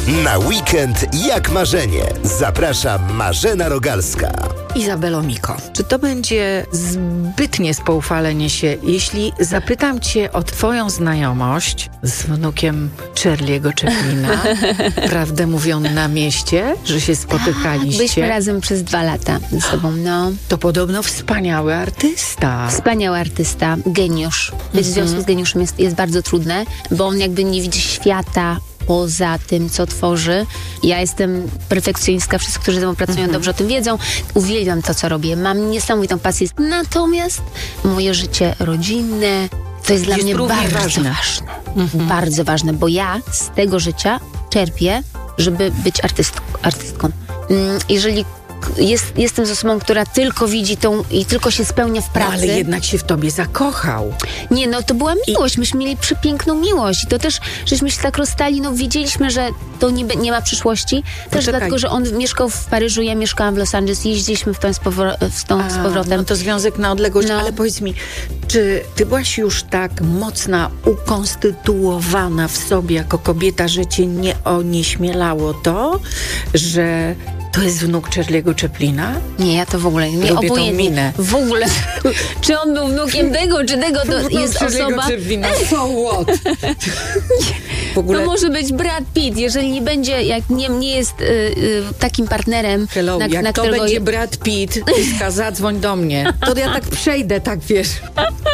Na weekend jak marzenie. Zaprasza Marzena Rogalska. Izabelo Miko, czy to będzie zbytnie spoufalenie się, jeśli zapytam cię o twoją znajomość z wnukiem Charlie'ego Chaplina? Prawdę mówią na mieście, że się spotykaliście? Byliśmy razem przez 2 lata ze sobą, no. To podobno wspaniały artysta. Wspaniały artysta, geniusz. Być w związku z geniuszem jest bardzo trudne, bo on jakby nie widzi świata poza tym, co tworzy. Ja jestem perfekcjonistka, wszyscy, którzy ze mną pracują, dobrze o tym wiedzą. Uwielbiam to, co robię. Mam niesamowitą pasję. Natomiast moje życie rodzinne to jest dla mnie bardzo ważne. Bardzo ważne, bo ja z tego życia żeby być artystką. Jeżeli jestem z osobą, która tylko widzi tą i tylko się spełnia w pracy. No, ale jednak się w tobie zakochał. Nie, no to była miłość. Myśmy mieli przepiękną miłość. I to też, żeśmy się tak rozstali, no wiedzieliśmy, że to nie ma przyszłości. Też dlatego, że on mieszkał w Paryżu, ja mieszkałam w Los Angeles. Jeździliśmy z powrotem. No to związek na odległość. No. Ale powiedz mi, czy ty byłaś już tak mocna, ukonstytuowana w sobie jako kobieta, że cię nie onieśmielało to, że to jest wnuk Charlie'ego Chaplina? Nie, ja to w ogóle nie lubię tą minę. W ogóle. Czy on był wnukiem tego, czy tego, to jest osoba... Chaplina. So what? W ogóle... To może być Brad Pitt, jeżeli nie będzie, jak nie jest takim partnerem, Hello, jak na to którego... będzie Brad Pitt, Iska, zadzwoń do mnie. To ja tak przejdę, tak wiesz.